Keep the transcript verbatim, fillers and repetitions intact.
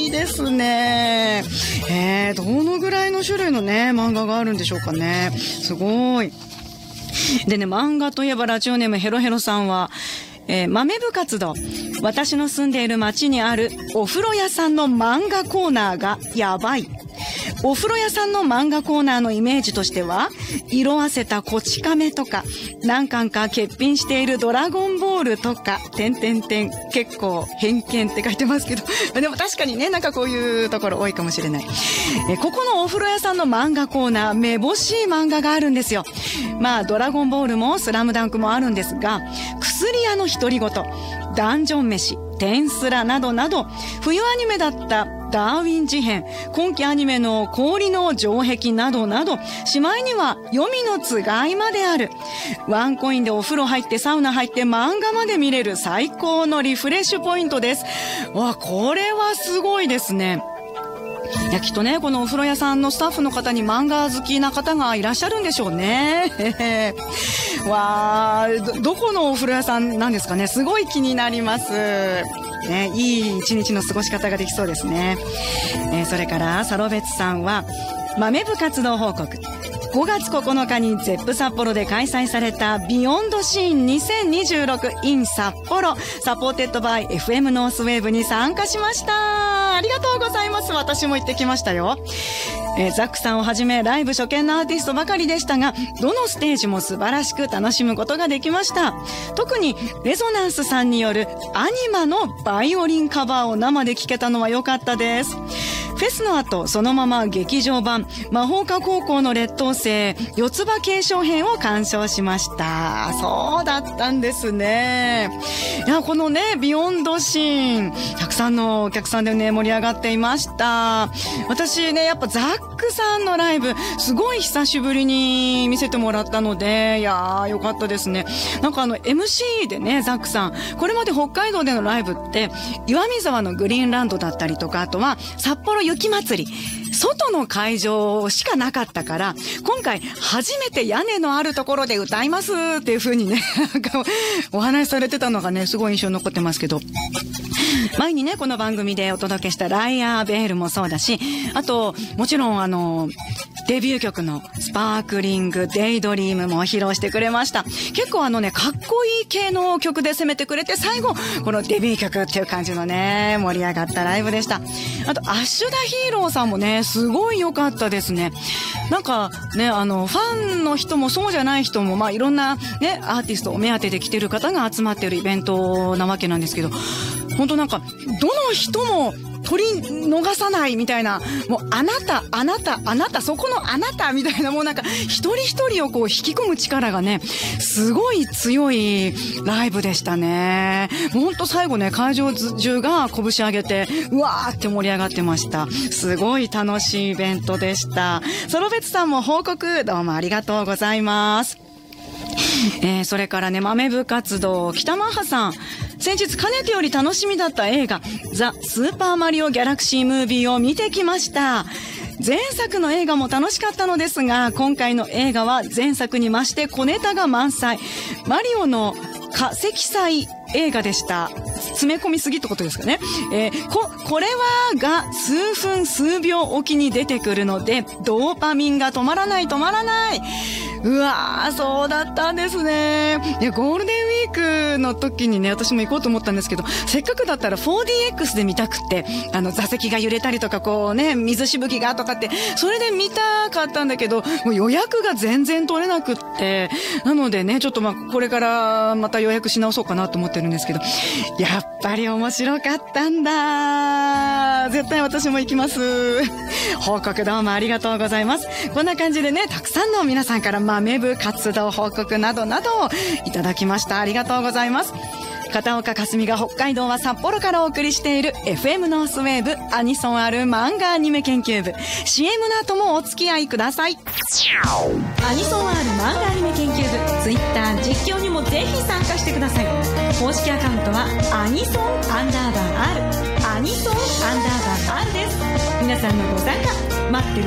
いですね。えー、どのぐらいの種類のね、漫画があるんでしょうかね。すごい。でね、漫画といえばラジオネームヘロヘロさんは、えー、豆部活動。私の住んでいる町にあるお風呂屋さんの漫画コーナーがやばい。お風呂屋さんの漫画コーナーのイメージとしては、色あせたこち亀とか、何巻か欠品しているドラゴンボールとか、点々点、結構偏見って書いてますけど、でも確かにね、なんかこういうところ多いかもしれない。えここのお風呂屋さんの漫画コーナー、めぼしい漫画があるんですよ。まあ、ドラゴンボールもスラムダンクもあるんですが、薬屋の独り言、ダンジョン飯、テンスラなどなど、冬アニメだったダーウィン事変、今季アニメの氷の城壁などなど、しまいには黄泉のつがいまである。ワンコインでお風呂入ってサウナ入って漫画まで見れる最高のリフレッシュポイントです。わ、これはすごいですね。いや、きっとね、このお風呂屋さんのスタッフの方に漫画好きな方がいらっしゃるんでしょうね。わー、ど、どこのお風呂屋さんなんですかね。すごい気になります。ね、いい一日の過ごし方ができそうですね。えー、それから、サロベツさんは、豆部活動報告。ごがつここのかにゼップ札幌で開催されたビヨンドシーンにせんにじゅうろく in 札幌サポーテッドバイ エフエム ノースウェーブに参加しました。ありがとうございます。私も行ってきましたよ。えー、ザックさんをはじめライブ初見のアーティストばかりでしたが、どのステージも素晴らしく楽しむことができました。特にレゾナンスさんによるアニマのバイオリンカバーを生で聴けたのは良かったです。フェスの後、そのまま劇場版魔法科高校の劣等生四つ葉継承編を鑑賞しました。そうだったんですね。いや、このね、ビヨンドシーン、たくさんのお客さんでね、盛り上がっていました。私ね、やっぱザックさんのライブ、すごい久しぶりに見せてもらったので、いやー、よかったですね。なんかあの、エムシー でね、ザックさん、これまで北海道でのライブって、岩見沢のグリーンランドだったりとか、あとは札幌雪まつり、外の会場しかなかったから、今回初めて屋根のあるところで歌いますっていう風にね、なんかお話しされてたのがね、すごい印象に残ってますけど、前にね、この番組でお届けしたライアーベールもそうだし、あと、もちろんあの、デビュー曲のスパークリングデイドリームも披露してくれました。結構あのね、かっこいい系の曲で攻めてくれて、最後、このデビュー曲っていう感じのね、盛り上がったライブでした。あと、アッシュダヒーローさんもね、すごい良かったですね。なんかね、あの、ファンの人もそうじゃない人も、まあいろんなね、アーティストを目当てで来てる方が集まってるイベントなわけなんですけど、本当なんか、どの人も、取り逃さないみたいな、もうあなた、あなた、あなた、そこのあなたみたいな、もうなんか一人一人をこう引き込む力がね、すごい強いライブでしたね。もうほんと最後ね、会場中が拳上げて、うわーって盛り上がってました。すごい楽しいイベントでした。ソロベツさんも報告どうもありがとうございます。えー、それからね、豆部活動、北マッハさん。先日かねてより楽しみだった映画、ザ・スーパーマリオ・ギャラクシー・ムービーを見てきました。前作の映画も楽しかったのですが、今回の映画は前作に増して小ネタが満載。マリオの化石祭映画でした。詰め込みすぎってことですかね。えー、こ、これはが数分数秒おきに出てくるので、ドーパミンが止まらない止まらない。うわー、そうだったんですね。いや、ゴールデンウィークの時にね、私も行こうと思ったんですけど、せっかくだったら フォーディーエックス で見たくって、あの、座席が揺れたりとか、こうね、水しぶきがとかって、それで見たかったんだけど、もう予約が全然取れなくって、なのでね、ちょっとまあ、これからまた予約し直そうかなと思ってるんですけど、やっぱり面白かったんだ。絶対私も行きます。報告どうもありがとうございます。こんな感じでね、たくさんの皆さんから豆部活動報告などなどをいただきました。ありがとうございます。片岡かすみが北海道は札幌からお送りしている エフエム ノースウェーブアニソンある漫画アニメ研究部。 シーエム の後もお付き合いください。アニソンある漫画アニメ研究部、ツイッター実況にもぜひ参加してください。公式アカウントはアニソンアンダーバー R、 アニソンアンダーバー R です。皆さんのご参加待ってる